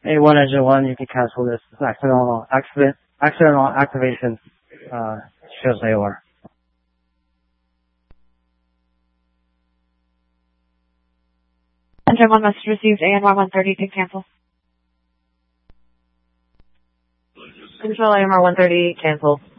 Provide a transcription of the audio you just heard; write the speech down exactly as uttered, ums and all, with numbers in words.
A one engine one, you can cancel this. It's accidental accident, accidental activation, uh, shows A O R. Engine one message received, A N Y one thirty to cancel. Control A M R one thirty, cancel.